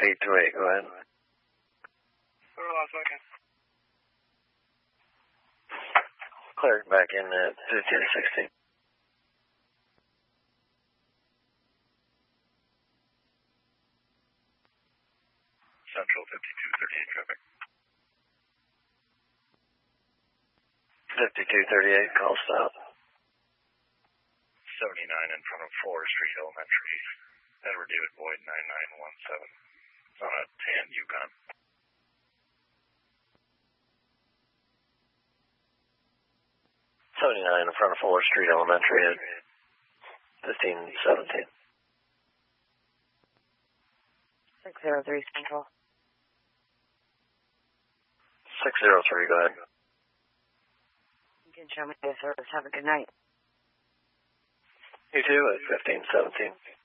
828, go ahead. Cleared back in at 1516. Central 5238 traffic. 5238, call stop. 79 in front of Flora Street Elementary. Edward David Boyd 9917. It's on a tan Yukon. '79 in front of Fuller Street Elementary at 1517. 603 Central. 603, go ahead. You can show me the service. Have a good night. You too at 1517.